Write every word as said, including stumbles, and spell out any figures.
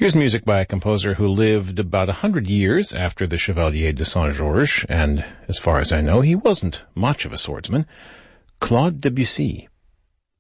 Here's music by a composer who lived about a hundred years after the Chevalier de Saint-Georges, and as far as I know, he wasn't much of a swordsman. Claude Debussy.